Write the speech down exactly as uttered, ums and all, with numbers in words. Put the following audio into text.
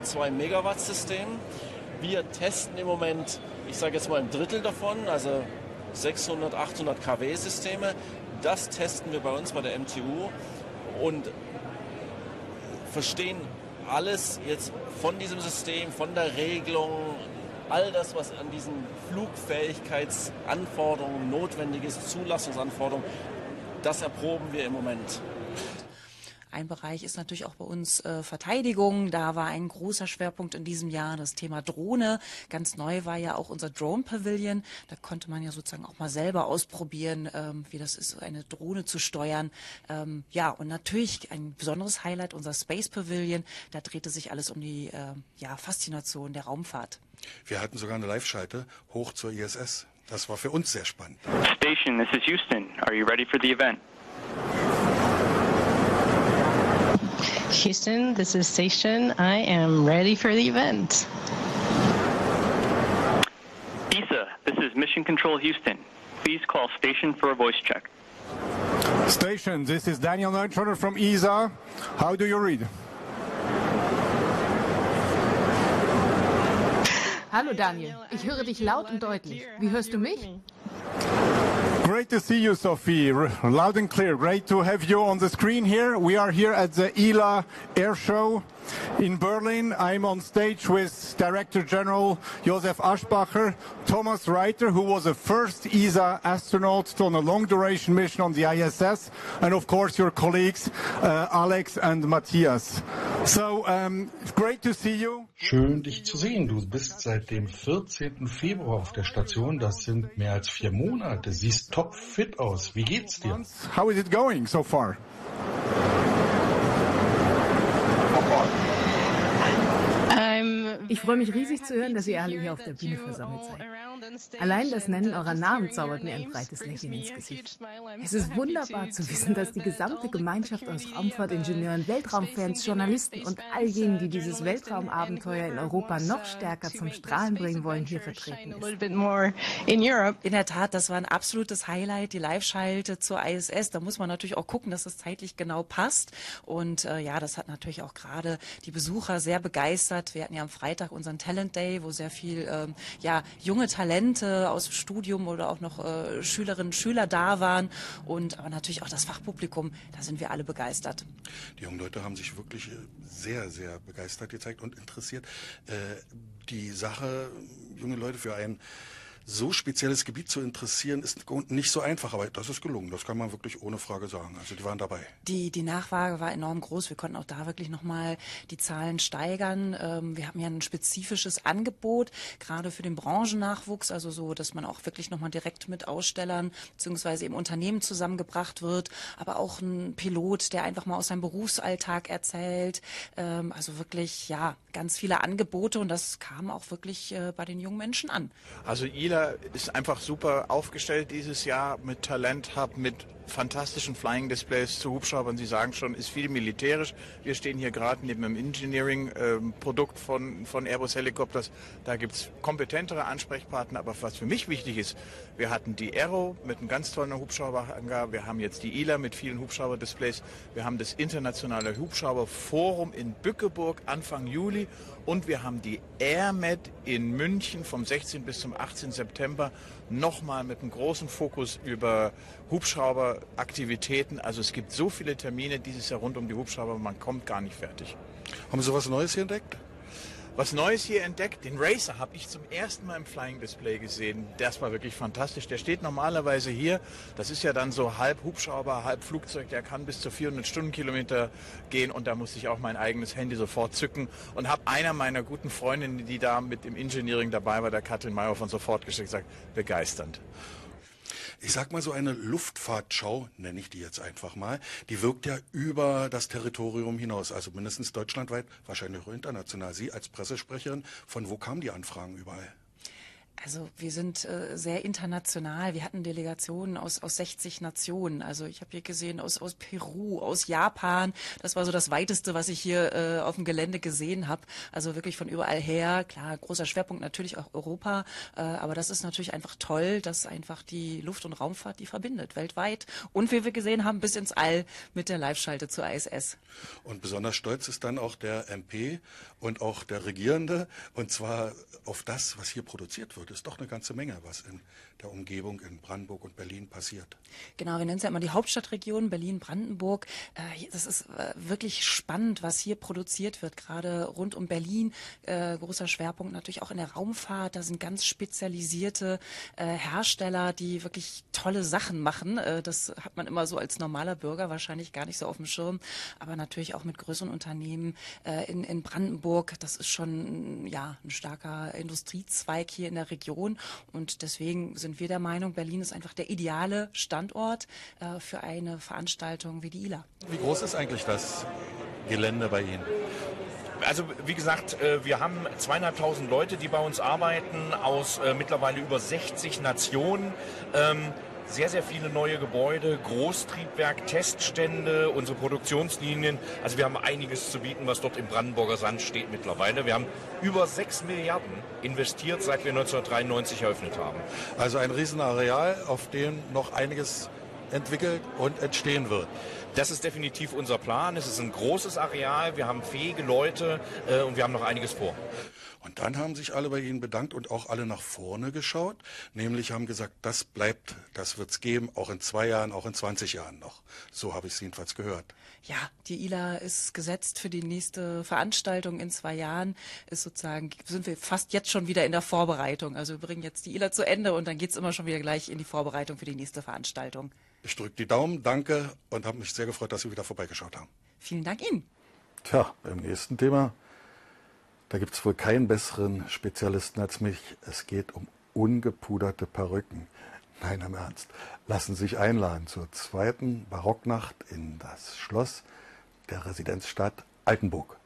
zwei Megawatt System. Wir testen im Moment, ich sage jetzt mal ein Drittel davon, also sechshundert, achthundert Kilowatt Systeme. Das testen wir bei uns bei der M T U und verstehen alles jetzt von diesem System, von der Regelung, all das, was an diesen Flugfähigkeitsanforderungen notwendig ist, Zulassungsanforderungen, das erproben wir im Moment. Ein Bereich ist natürlich auch bei uns äh, Verteidigung. Da war ein großer Schwerpunkt in diesem Jahr das Thema Drohne. Ganz neu war ja auch unser Drone Pavilion. Da konnte man ja sozusagen auch mal selber ausprobieren, ähm, wie das ist, eine Drohne zu steuern. Ähm, ja, und natürlich ein besonderes Highlight, unser Space Pavilion. Da drehte sich alles um die äh, ja, Faszination der Raumfahrt. Wir hatten sogar eine Live-Schalte hoch zur I S S. Das war für uns sehr spannend. Station, this is Houston. Are you ready for the event? Houston, this is Station. I am ready for the event. E S A, this is Mission Control Houston. Please call station for a voice check. Station, this is Daniel Neutroner from E S A. How do you read? Hallo Daniel, ich höre dich laut und deutlich. Wie hörst du mich? Great to see you, Sophie. Loud and clear. Great to have you on the screen here. We are here at the E L A Air Show in Berlin. I'm on stage with Director General Josef Aschbacher, Thomas Reiter, who was the first E S A astronaut on a long-duration mission on the I S S, and of course your colleagues uh, Alex and Matthias. So, um, great to see you. Schön, dich zu sehen. Du bist seit dem vierzehnten Februar auf der Station. Das sind mehr als vier Monate. Siehst top fit aus. Wie geht's dir? How is it going so far? Ich freue mich riesig zu hören, dass ihr alle hier auf der Bühne versammelt seid. Allein das Nennen eurer Namen zaubert mir ein breites Lächeln ins Gesicht. Es ist wunderbar zu wissen, dass die gesamte Gemeinschaft aus Raumfahrtingenieuren, Weltraumfans, Journalisten und all jenen, die dieses Weltraumabenteuer in Europa noch stärker zum Strahlen bringen wollen, hier vertreten ist. In der Tat, das war ein absolutes Highlight, die Live-Schalte zur I S S. Da muss man natürlich auch gucken, dass das zeitlich genau passt. Und äh, ja, das hat natürlich auch gerade die Besucher sehr begeistert. Wir hatten ja am Freitag unseren Talent Day, wo sehr viel ähm, ja, junge Talente aus dem Studium oder auch noch äh, Schülerinnen und Schüler da waren. Und aber natürlich auch das Fachpublikum, da sind wir alle begeistert. Die jungen Leute haben sich wirklich sehr, sehr begeistert gezeigt und interessiert. Äh, die Sache, junge Leute für ein so spezielles Gebiet zu interessieren, ist nicht so einfach, aber das ist gelungen. Das kann man wirklich ohne Frage sagen. Also die waren dabei. Die, die Nachfrage war enorm groß. Wir konnten auch da wirklich nochmal die Zahlen steigern. Ähm, wir haben ja ein spezifisches Angebot, gerade für den Branchennachwuchs, also so, dass man auch wirklich nochmal direkt mit Ausstellern bzw. eben Unternehmen zusammengebracht wird, aber auch ein Pilot, der einfach mal aus seinem Berufsalltag erzählt. Ähm, also wirklich, ja, ganz viele Angebote und das kam auch wirklich äh, bei den jungen Menschen an. Also I L A ist einfach super aufgestellt dieses Jahr mit Talent Hub, mit fantastischen Flying Displays zu Hubschraubern. Sie sagen schon, ist viel militärisch. Wir stehen hier gerade neben einem Engineering-Produkt ähm, von, von Airbus Helicopters. Da gibt es kompetentere Ansprechpartner. Aber was für mich wichtig ist, wir hatten die Aero mit einem ganz tollen Hubschrauberhangar. Wir haben jetzt die I L A mit vielen Hubschrauberdisplays. Wir haben das internationale Hubschrauberforum in Bückeburg Anfang Juli. Und wir haben die AirMed in München vom sechzehnten bis zum achtzehnten September nochmal mit einem großen Fokus über Hubschrauberaktivitäten. Also es gibt so viele Termine dieses Jahr rund um die Hubschrauber, man kommt gar nicht fertig. Haben Sie was Neues hier entdeckt? Was Neues hier entdeckt, den Racer habe ich zum ersten Mal im Flying Display gesehen. Das war wirklich fantastisch. Der steht normalerweise hier. Das ist ja dann so halb Hubschrauber, halb Flugzeug. Der kann bis zu vierhundert Stundenkilometer gehen und da musste ich auch mein eigenes Handy sofort zücken und habe einer meiner guten Freundinnen, die da mit im Engineering dabei war, der Katrin Mayhoff, von sofort geschickt, gesagt, begeisternd. Ich sag mal, so eine Luftfahrtschau, nenne ich die jetzt einfach mal, die wirkt ja über das Territorium hinaus, also mindestens deutschlandweit, wahrscheinlich auch international. Sie als Pressesprecherin, von wo kamen die Anfragen überall? Also wir sind äh, sehr international. Wir hatten Delegationen aus, aus sechzig Nationen. Also ich habe hier gesehen aus, aus Peru, aus Japan. Das war so das Weiteste, was ich hier äh, auf dem Gelände gesehen habe. Also wirklich von überall her. Klar, großer Schwerpunkt natürlich auch Europa. Äh, aber das ist natürlich einfach toll, dass einfach die Luft- und Raumfahrt die verbindet, weltweit. Und wie wir gesehen haben, bis ins All mit der Live-Schalte zur I S S. Und besonders stolz ist dann auch der M P und auch der Regierende. Und zwar auf das, was hier produziert wird. Ist doch eine ganze Menge, was in der Umgebung in Brandenburg und Berlin passiert. Genau, wir nennen es ja immer die Hauptstadtregion Berlin-Brandenburg. Äh, das ist äh, wirklich spannend, was hier produziert wird, gerade rund um Berlin. Äh, großer Schwerpunkt natürlich auch in der Raumfahrt. Da sind ganz spezialisierte äh, Hersteller, die wirklich tolle Sachen machen. Äh, das hat man immer so als normaler Bürger wahrscheinlich gar nicht so auf dem Schirm. Aber natürlich auch mit größeren Unternehmen äh, in, in Brandenburg. Das ist schon ja, ein starker Industriezweig hier in der Region. Und deswegen sind wir der Meinung, Berlin ist einfach der ideale Standort äh, für eine Veranstaltung wie die I L A. Wie groß ist eigentlich das Gelände bei Ihnen? Also wie gesagt, wir haben zweieinhalbtausend Leute, die bei uns arbeiten, aus äh, mittlerweile über sechzig Nationen. Ähm, Sehr, sehr viele neue Gebäude, Großtriebwerk, Teststände, unsere Produktionslinien. Also wir haben einiges zu bieten, was dort im Brandenburger Sand steht mittlerweile. Wir haben über sechs Milliarden investiert, seit wir neunzehnhundertdreiundneunzig eröffnet haben. Also ein Riesenareal, auf dem noch einiges entwickelt und entstehen wird. Das ist definitiv unser Plan. Es ist ein großes Areal, wir haben fähige Leute äh, und wir haben noch einiges vor. Und dann haben sich alle bei Ihnen bedankt und auch alle nach vorne geschaut, nämlich haben gesagt, das bleibt, das wird es geben, auch in zwei Jahren, auch in zwanzig Jahren noch. So habe ich es jedenfalls gehört. Ja, die I L A ist gesetzt für die nächste Veranstaltung in zwei Jahren. Ist sozusagen, sind wir fast jetzt schon wieder in der Vorbereitung. Also wir bringen jetzt die I L A zu Ende und dann geht es immer schon wieder gleich in die Vorbereitung für die nächste Veranstaltung. Ich drücke die Daumen, danke und habe mich sehr gefreut, dass Sie wieder vorbeigeschaut haben. Vielen Dank Ihnen. Tja, beim nächsten Thema, da gibt es wohl keinen besseren Spezialisten als mich. Es geht um ungepuderte Perücken. Nein, im Ernst. Lassen Sie sich einladen zur zweiten Barocknacht in das Schloss der Residenzstadt Altenburg.